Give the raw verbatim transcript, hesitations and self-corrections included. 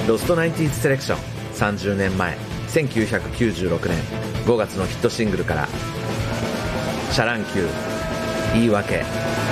ロストナインティーズセレクション。さんじゅうねんまえせんきゅうひゃくきゅうじゅうろくねんごがつのヒットシングルから、シャ乱 Q 言い訳。